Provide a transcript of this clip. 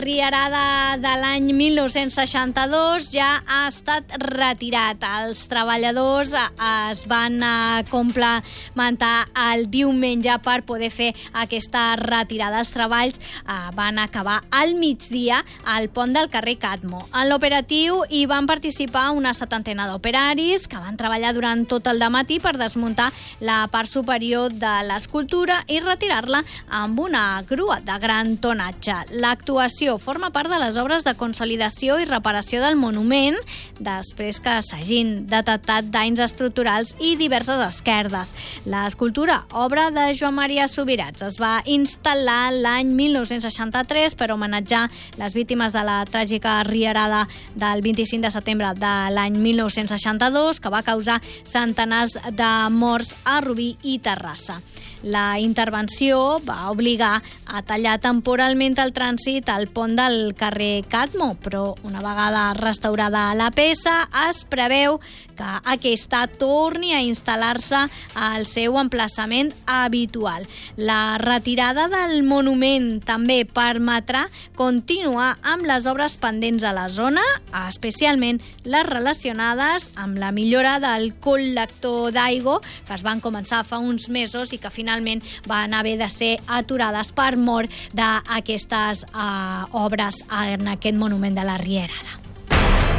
Rierada de l'any 1962 ja ha estat retirat. Els treballadors es van complementar el diumenge per poder fer aquesta retirada. Els treballs van acabar al migdia al pont del carrer Cadmo. En l'operatiu hi van participar una 70 d'operaris que van treballar durant tot el dematí per desmuntar la part superior de l'escultura i retirar-la amb una grua de gran tonatge. L'actuació forma part de les obres de consolidació i reparació del monument després que s'hagin detectat danys estructurals i diverses esquerdes. L'escultura, obra de Joan Maria Subirats, es va instal·lar l'any 1963 per homenatjar les víctimes de la tràgica rierada del 25 de setembre de l'any 1962, que va causar centenars de morts a Rubí i Terrassa. La intervenció va obligar a tallar temporalment el trànsit al pont del carrer Cadmo, però una vegada restaurada la peça es preveu que aquesta torni a instal·lar-se al seu emplaçament habitual. La retirada del monument també permetrà continuar amb les obres pendents a la zona, especialment les relacionades amb la millora del col·lector d'aigua que es van començar fa uns mesos i que finalment van haver de ser aturades per mort d'aquestes obres en aquest monument de la Rierada.